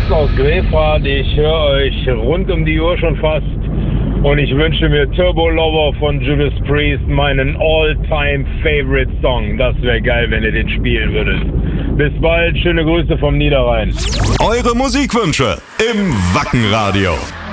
Max aus Grefrath. Ich höre euch rund um die Uhr schon fast. Und ich wünsche mir Turbo Lover von Judas Priest, meinen All-Time-Favorite-Song. Das wäre geil, wenn ihr den spielen würdet. Bis bald, schöne Grüße vom Niederrhein. Eure Musikwünsche im Wackenradio.